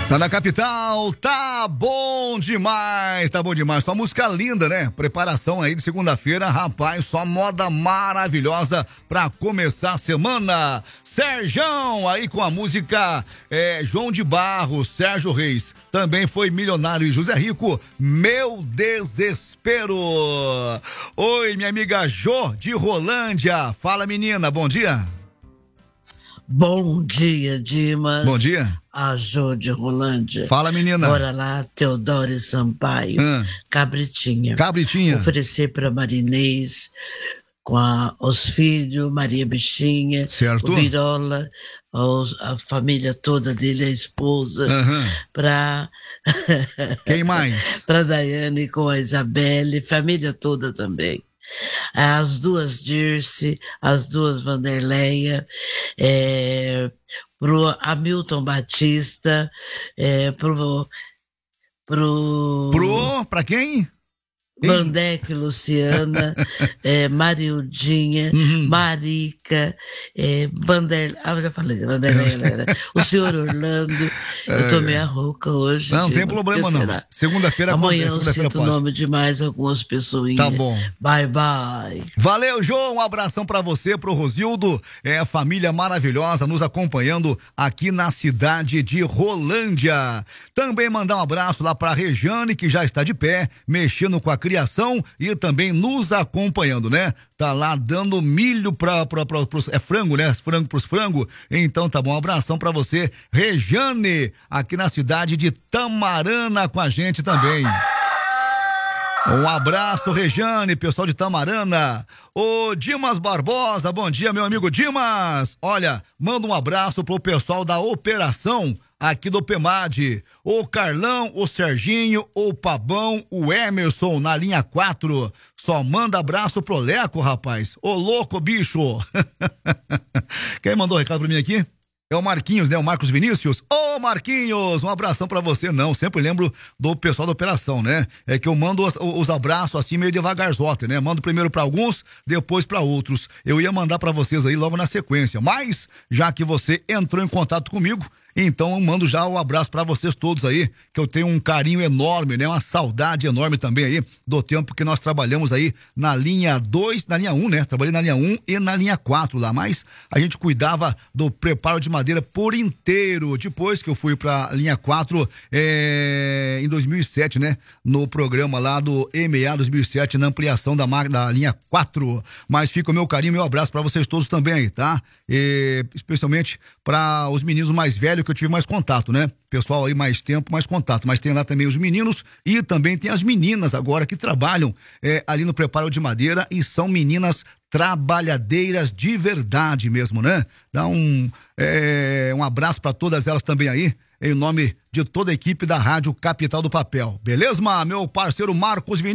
Tá na capital, tá bom demais, tá bom demais. Só música linda, né? Preparação aí de segunda-feira, rapaz, só moda maravilhosa pra começar a semana. Serjão aí com a música João de Barros, Sérgio Reis. Também foi Milionário e José Rico, Meu Desespero. Oi, minha amiga Jô de Rolândia. Fala, menina, bom dia. Bom dia, Dimas. Bom dia. A Jô de Rolândia. Fala, menina. Bora lá, Teodoro Sampaio. Cabritinha. Cabritinha. Oferecer para Marinês, com os filhos, Maria Bichinha, certo. O Virola, a família toda dele, a esposa, para... Quem mais? Para Daiane com a Isabelle, família toda também. As duas Dirce, as duas Vanderleia, pro Hamilton Batista, pra quem? Vandeque Luciana, Marildinha, Marica, já falei, Vanderleia, o senhor Orlando. Eu tô meio rouca hoje. Não tem problema não. Segunda-feira amanhã eu sinto o nome de mais algumas pessoinhas. Tá bom. Bye, bye. Valeu, João, um abração pra você, pro Rosildo, família maravilhosa nos acompanhando aqui na cidade de Rolândia. Também mandar um abraço lá pra Rejane, que já está de pé, mexendo com a criação e também nos acompanhando, né? Tá lá dando milho pros frango, né? Frango pros frango. Então tá bom, um abração pra você, Rejane, aqui na cidade de Tamarana com a gente também. Um abraço, Rejane, pessoal de Tamarana. Ô Dimas Barbosa, bom dia, meu amigo Dimas. Olha, manda um abraço pro pessoal da operação aqui do PEMAD, o Carlão, o Serginho, o Pabão, o Emerson na linha 4, só manda abraço pro Leco, rapaz, ô louco bicho. Quem mandou um recado pra mim aqui? É o Marquinhos, né? O Marcos Vinícius. Ô, Marquinhos, um abração pra você. Não, sempre lembro do pessoal da operação, né? É que eu mando os abraços assim meio devagarzote, né? Mando primeiro pra alguns, depois pra outros. Eu ia mandar pra vocês aí logo na sequência, mas já que você entrou em contato comigo, então eu mando já o abraço pra vocês todos aí, que eu tenho um carinho enorme, né? Uma saudade enorme também aí do tempo que nós trabalhamos aí na linha 2, na linha 1, né? Trabalhei na linha 1 e na linha 4 lá, mas a gente cuidava do preparo de madeira por inteiro. Depois que eu fui pra linha 4 em 2007, né? No programa lá do EMEA 2007, na ampliação da linha 4. Mas fica o meu carinho, meu abraço pra vocês todos também aí, tá? Especialmente para os meninos mais velhos que eu tive mais contato, né? Pessoal aí mais tempo, mais contato, mas tem lá também os meninos e também tem as meninas agora que trabalham ali no preparo de madeira e são meninas trabalhadeiras de verdade mesmo, né? Dá um abraço para todas elas também aí, em nome de toda a equipe da Rádio Capital do Papel. Beleza, meu parceiro Marcos Vinícius?